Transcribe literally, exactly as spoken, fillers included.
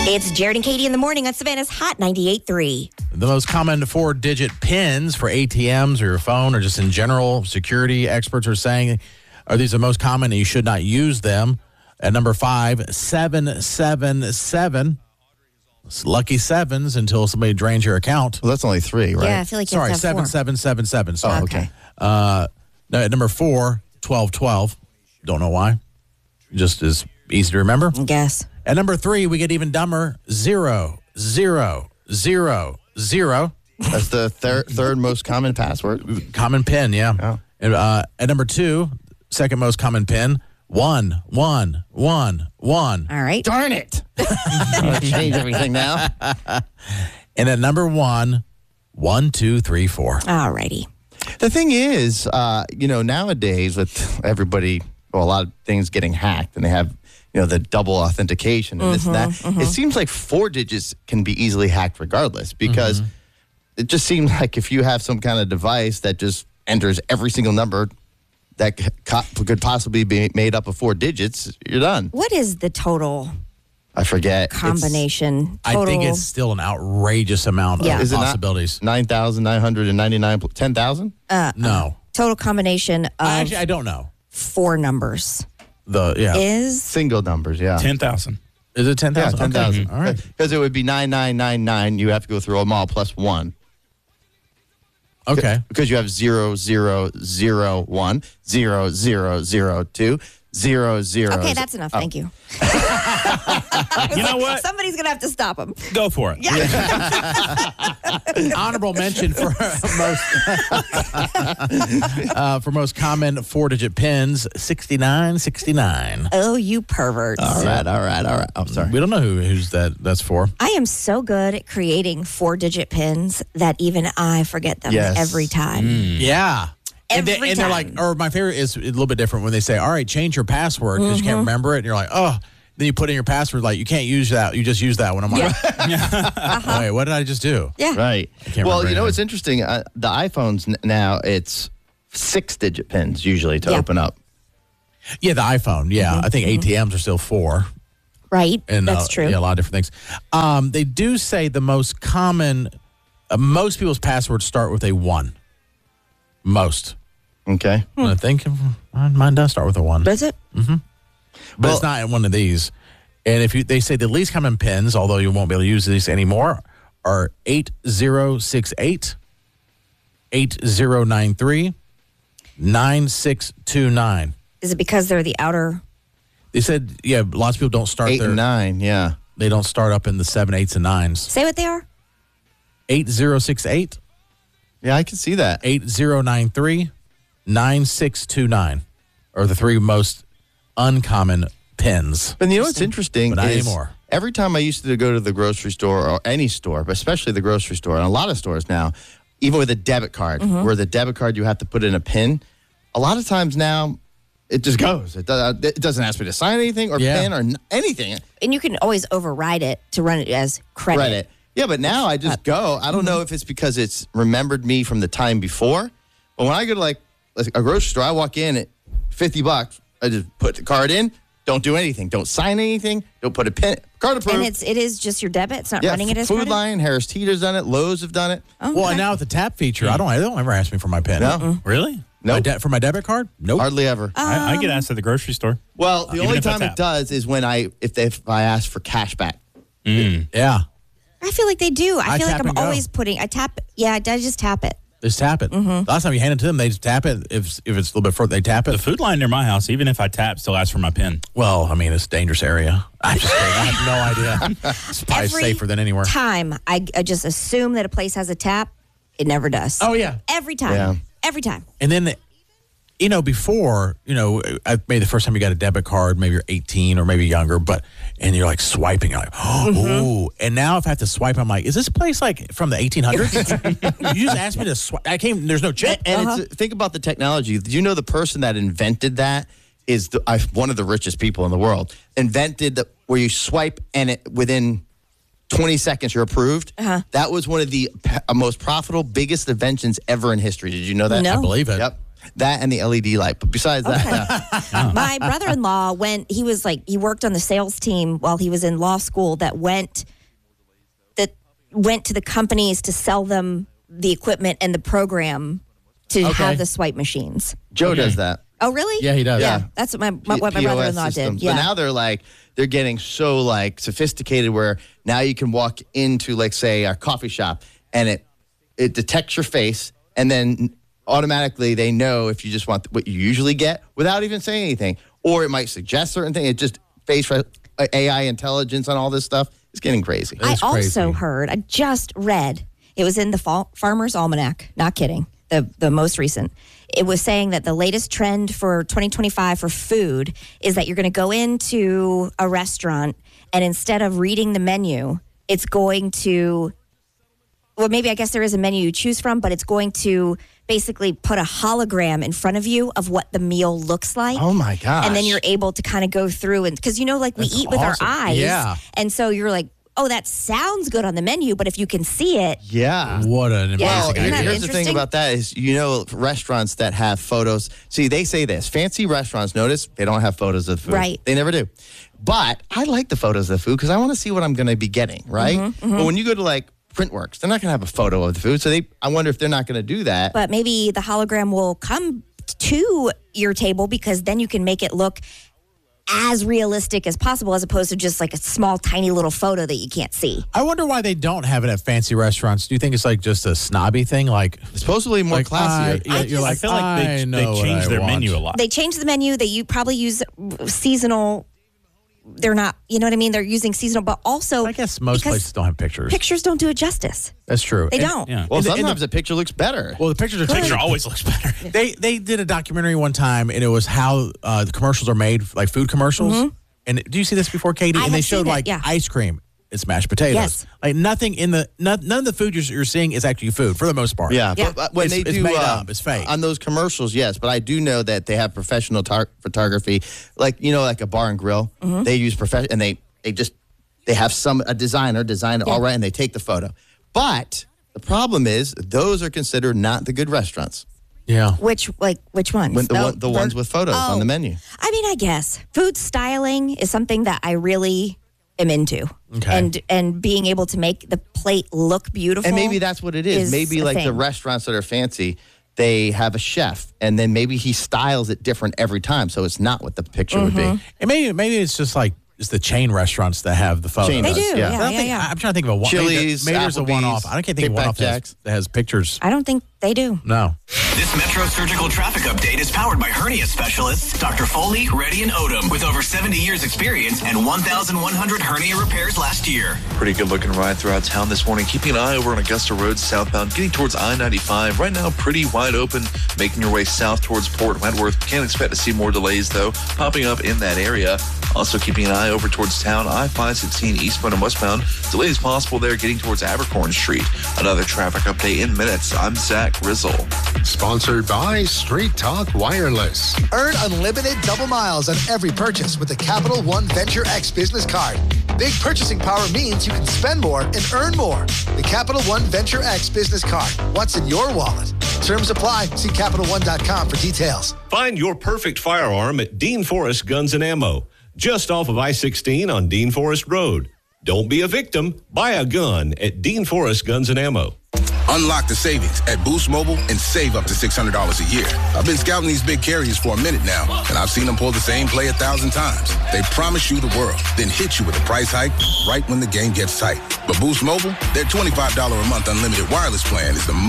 It's Jared and Katie in the morning on Savannah's Hot ninety-eight point three. The most common four-digit pins for A T Ms or your phone or just in general, security experts are saying are these the most common and you should not use them. At number five, seven seven seven. It's lucky sevens until somebody drains your account. Well, that's only three, right? Yeah, I feel like you Sorry, have to have seven four. seven seven seven. Sorry. Oh, okay. Uh, no, at number four, twelve twelve. Don't know why. Just as easy to remember. I guess. At number three, we get even dumber. Zero, zero, zero, zero. That's the thir- third most common password. Common pin, yeah. Oh. And, uh, at number two, second most common pin, one, one, one, one. All right. Darn it. I'll change everything now. And at number one, one, two, three, four. All righty. The thing is, uh, you know, nowadays with everybody, well, a lot of things getting hacked and they have, you know, the double authentication and this and that. It seems like four digits can be easily hacked regardless because it just seems like if you have some kind of device that just enters every single number that c- co- could possibly be made up of four digits, you're done. What is the total I forget. It's combination? I Total. think it's still an outrageous amount Yeah. of Is it not- possibilities. nine thousand nine hundred ninety-nine, ten thousand? No. total combination of Actually, I don't know. four numbers The yeah. is Single numbers, yeah. ten thousand. Is it ten Yeah, thousand? ten thousand. All right. Because it would be nine nine nine nine. You have to go through them all plus one. Okay. Because you have zero zero zero one, zero zero zero two, zero zero. okay. That's enough. Thank you. You know what? Somebody's gonna have to stop him. Go for it. Honorable mention for most uh, for most common four-digit pins, sixty-nine sixty-nine. Oh, you perverts! All right, all right, all right. I'm sorry. We don't know who who's that that's for. I am so good at creating four-digit pins that even I forget them Yes. every time. Yeah. And, they, Every and they're time. like, or my favorite is a little bit different when they say, all right, change your password because you can't remember it. And you're like, oh, then you put in your password, like, you can't use that. You just use that one. I'm like, wait, what did I just do? Yeah. Right. can't Well, remember you know anything. what's interesting? Uh, the iPhones n- now, it's six-digit pins usually to Yeah. open up. Yeah, the iPhone. Yeah. I think A T Ms are still four. Right. And, That's uh, true. Yeah, a lot of different things. Um, they do say the most common, uh, most people's passwords start with a one. Most. Okay. I think mine, mine does start with a one. Does it? But Well- it's not one of these. And if you, they say the least common pins, although you won't be able to use these anymore, are eight zero six eight, eight zero nine three, nine six two nine. Is it because they're the outer? They said, yeah, lots of people don't start Eight their, and nine, yeah. they don't start up in the seven, eights, and nines. Say what they are. eight zero six eight, Yeah, I can see that. eight zero nine three, nine six two nine are the three most uncommon pins. But you know what's interesting But not is anymore. every time I used to go to the grocery store or any store, but especially the grocery store, and a lot of stores now, even with a debit card, where the debit card you have to put in a PIN, a lot of times now it just goes. It, does, it doesn't ask me to sign anything or Yeah. PIN or n- anything. And you can always override it to run it as credit. Credit. Yeah, but now I just go. I don't know if it's because it's remembered me from the time before, but when I go to like a grocery store, I walk in at fifty bucks. I just put the card in. Don't do anything. Don't sign anything. Don't put a pin. Card approved. And it's it is just your debit. It's not yeah, running it as Food credit. Lion, Harris Teeter's done it. Lowe's have done it. Oh, Well, okay. and now with the tap feature, I don't. I don't ever ask me for my pin. No, Really? My nope, de- for my debit card? Nope. hardly ever. I, I get Um, asked at the grocery store. well, the Even only if I time it tap. does is when I if they, if I ask for cash back. Yeah. I feel like they do. I, I feel like tap I'm and go. always putting. I tap. Yeah, I just tap it. Just tap it. Mm-hmm. Last time you hand it to them, they just tap it. If if it's a little bit further, they tap The it. food line near my house, even if I tap, still asks for my PIN. Well, I mean, it's a dangerous area. I'm just kidding. I have no idea. It's probably Every safer than anywhere. Time I, I just assume that a place has a tap. It never does. Oh, yeah. Every time. Yeah. Every time. And then, you know, before, you know, I maybe the first time you got a debit card, maybe you're eighteen or maybe younger, but, and you're like swiping, you're like, oh, ooh. And now if I have to swipe, I'm like, is this place like from the eighteen hundreds? You just asked me to swipe. I came, there's no chip. And Uh-huh. it's, think about the technology. Do you know the person that invented that is the, I, one of the richest people in the world? Invented the, where you swipe and it within twenty seconds you're approved. Uh-huh. That was one of the p- most profitable, biggest inventions ever in history. Did you know that? No. I believe it. Yep. That and the L E D light. But besides that, yeah. My brother-in-law went, he was like, he worked on the sales team while he was in law school that went, that went to the companies to sell them the equipment and the program to Okay. have the swipe machines. Joe Okay. does that. Oh, really? Yeah, he does. Yeah, Yeah. that's what my, my what my P O S brother-in-law systems. did. Yeah. But now they're like, they're getting so like sophisticated where now you can walk into like say a coffee shop and it it detects your face and then automatically they know if you just want what you usually get without even saying anything. Or it might suggest certain things. It just face re- A I intelligence on all this stuff. It's getting crazy. I That's also crazy. heard, I just read, it was in the Fa- Farmer's Almanac, not kidding, the, the most recent. It was saying that the latest trend for twenty twenty-five for food is that you're going to go into a restaurant and instead of reading the menu, it's going to, well, maybe I guess there is a menu you choose from, but it's going to basically put a hologram in front of you of what the meal looks like. Oh my gosh. And then you're able to kind of go through and because you know, like we That's eat with awesome. our eyes. Yeah. And so you're like, oh, that sounds good on the menu, but if you can see it, Yeah. What an amazing Yeah, Well, isn't here- that idea. here's the thing interesting? about that is, you know, restaurants that have photos. See, they say this. Fancy restaurants, notice, they don't have photos of the food. Right. They never do. But I like the photos of the food because I want to see what I'm going to be getting, right? Mm-hmm, But when you go to like Printworks, they're not going to have a photo of the food. So they, I wonder if they're not going to do that. but maybe the hologram will come to your table because then you can make it look as realistic as possible as opposed to just like a small, tiny little photo that you can't see. I wonder why they don't have it at fancy restaurants. Do you think it's like just a snobby thing? Like, Supposedly more like classier. I- yeah, I you're just- like, I feel like they, I know they what changed I their want. menu a lot. They changed the menu. They you probably use seasonal. They're not, you know what I mean? They're using seasonal, but also I guess most because places don't have pictures. pictures don't do it justice. That's true. They And- don't. Yeah. well, in the- in the- sometimes the picture looks better. Well, the pictures are Picture taken. always looks better. They they did a documentary one time, and it was how uh, the commercials are made, like food commercials. And do you see this before, Katie? Mm-hmm. I and they have showed seen it, like yeah. ice cream and mashed potatoes. Yes. Like nothing in the none, none of the food you're, you're seeing is actually food for the most part. Yeah, Yeah. But, but when It's- they it's do made uh, up. It's fake. on those commercials, yes. But I do know that they have professional tar- photography, like you know, like a bar and grill. Mm-hmm. They use professional, and they they just they have some a designer design it all right, and they take the photo. But the problem is, those are considered not the good restaurants. Yeah. Which like which ones? When the No, one, the ones ver- with photos on Oh. the menu. I mean, I guess food styling is something that I really am into, Okay. and and being able to make the plate look beautiful. And maybe that's what it is. is Maybe a like the thing. restaurants that are fancy, they have a chef, and then maybe he styles it different every time, so it's not what the picture would Mm-hmm. be. And maybe maybe it's just like it's the chain restaurants that have the photos. Chain They does, do, yeah. yeah, I don't yeah, think- yeah. I'm trying to think of a one. Chili's, maybe, maybe there's a Applebee's, one-off. I can't think of Big one off Back that has, Jacks. that has pictures. I don't think they do. No. This Metro Surgical Traffic Update is powered by hernia specialists Doctor Foley, Reddy, and Odom with over seventy years experience and one thousand one hundred hernia repairs last year. Pretty good looking ride throughout town this morning. Keeping an eye over on Augusta Road southbound, getting towards I ninety-five. Right now, pretty wide open, making your way south towards Port Wentworth. Can't expect to see more delays, though, popping up in that area. Also keeping an eye over towards town, I five sixteen eastbound and westbound. Delays possible there getting towards Abercorn Street. Another traffic update in minutes. I'm Zach Rizzle. Sponsored by Street Talk Wireless. Earn unlimited double miles on every purchase with the Capital One Venture X business card. Big purchasing power means you can spend more and earn more. The Capital One Venture X business card. What's in your wallet? Terms apply. See Capital One dot com for details. Find your perfect firearm at Dean Forest Guns and Ammo, just off of I sixteen on Dean Forest Road. Don't be a victim. Buy a gun at Dean Forest Guns and Ammo. Unlock the savings at Boost Mobile and save up to six hundred dollars a year. I've been scouting these big carriers for a minute now, and I've seen them pull the same play a thousand times. They promise you the world, then hit you with a price hike right when the game gets tight. But Boost Mobile, their twenty-five dollars a month unlimited wireless plan is the